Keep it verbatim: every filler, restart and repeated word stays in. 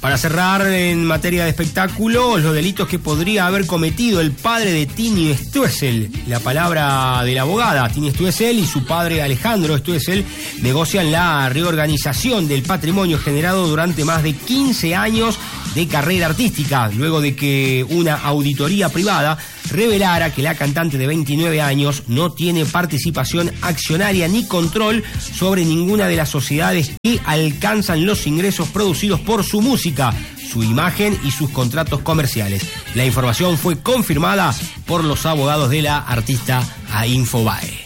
Para cerrar, en materia de espectáculos, los delitos que podría haber cometido el padre de Tini Stoessel. La palabra de la abogada. Tini Stoessel y su padre Alejandro Stoessel negocian la reorganización del patrimonio generado durante más de quince años de carrera artística, luego de que una auditoría privada revelara que la cantante de veintinueve años no tiene participación accionaria ni control sobre ninguna de las sociedades que alcanzan los ingresos producidos por su música, su imagen y sus contratos comerciales. La información fue confirmada por los abogados de la artista a Infobae.